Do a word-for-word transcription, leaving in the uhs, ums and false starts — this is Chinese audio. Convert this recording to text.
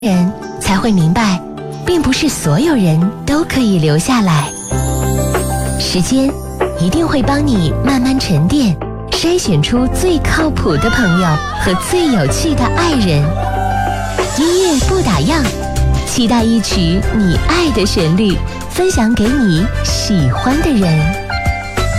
人才会明白，并不是所有人都可以留下来。时间一定会帮你慢慢沉淀，筛选出最靠谱的朋友和最有趣的爱人。音乐不打烊，期待一曲你爱的旋律，分享给你喜欢的人。